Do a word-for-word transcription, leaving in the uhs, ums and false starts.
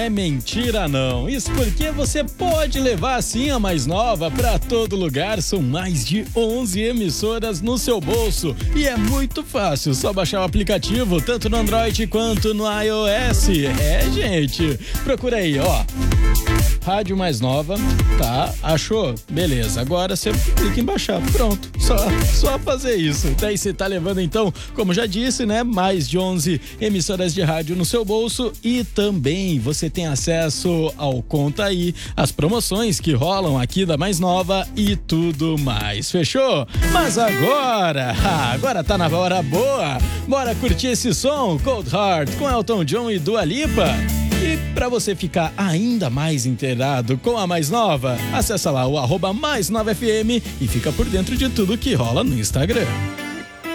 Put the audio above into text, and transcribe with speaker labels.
Speaker 1: é mentira não. Isso porque você pode levar sim a mais nova para todo lugar. São mais de onze emissoras no seu bolso e é muito fácil, só baixar o aplicativo tanto no Android quanto no iOS. É, gente, procura aí, ó. Rádio Mais Nova, tá? Achou? Beleza, agora você clica em baixar, pronto, só, só fazer isso. Daí você tá levando então, como já disse, né, mais de onze emissoras de rádio no seu bolso e também você tem acesso ao Conta Aí, as promoções que rolam aqui da Mais Nova e tudo mais, fechou? Mas agora, agora tá na hora boa, bora curtir esse som, Cold Heart, com Elton John e Dua Lipa. E para você ficar ainda mais inteirado com a Mais Nova, acessa lá o arroba Mais Nova F M e fica por dentro de tudo que rola no Instagram.